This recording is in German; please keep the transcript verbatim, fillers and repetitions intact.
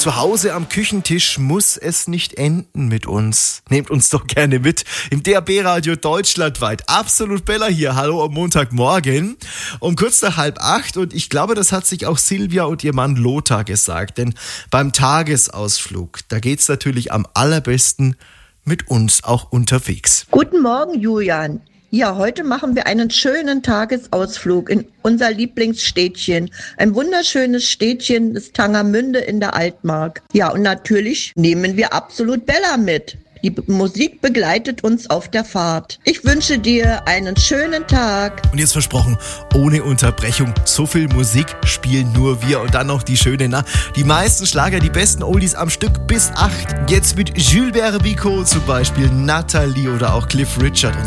zu Hause am Küchentisch muss es nicht enden mit uns. Nehmt uns doch gerne mit im D A B-Radio deutschlandweit. Absolut Bella hier, hallo am Montagmorgen um kurz nach halb acht. Und ich glaube, das hat sich auch Silvia und ihr Mann Lothar gesagt. Denn beim Tagesausflug, da geht's natürlich am allerbesten mit uns auch unterwegs. Guten Morgen, Julian. Ja, heute machen wir einen schönen Tagesausflug in unser Lieblingsstädtchen. Ein wunderschönes Städtchen, das Tangermünde in der Altmark. Ja, und natürlich nehmen wir Absolut Bella mit. Die B- Musik begleitet uns auf der Fahrt. Ich wünsche dir einen schönen Tag. Und jetzt versprochen, ohne Unterbrechung, so viel Musik spielen nur wir. Und dann noch die schöne, na, die meisten Schlager, die besten Oldies am Stück bis acht. Jetzt mit Jules Berbico zum Beispiel, Nathalie oder auch Cliff Richard und